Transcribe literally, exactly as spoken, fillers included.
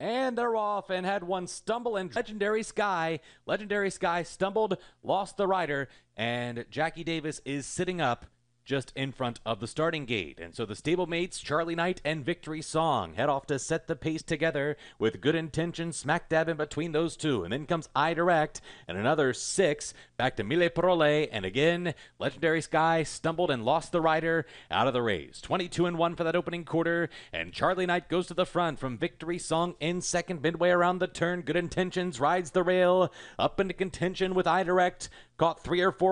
And they're off and had one stumble, and Legendary Sky. Legendary Sky stumbled, lost the rider, and Jackie Davis is sitting up just in front of the starting gate. And so the stablemates, Charlie Knight and Victory Song, head off to set the pace together with Good Intentions smack dab in between those two. And then comes iDirect and another six back to Mille Parole. And again, Legendary Sky stumbled and lost the rider out of the race. twenty-two and one for that opening quarter. And Charlie Knight goes to the front from Victory Song in second, midway around the turn. Good Intentions rides the rail up into contention with iDirect. Caught three or four